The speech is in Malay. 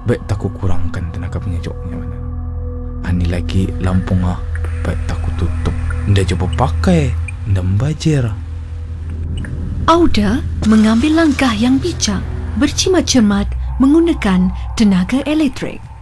baik taku kurangkan tenaga penyejuknya mana. Ani lagi lampung baik taku tutup. Nda coba pakai, nda membajir. Auda mengambil langkah yang bijak, bercimat cermat menggunakan tenaga elektrik.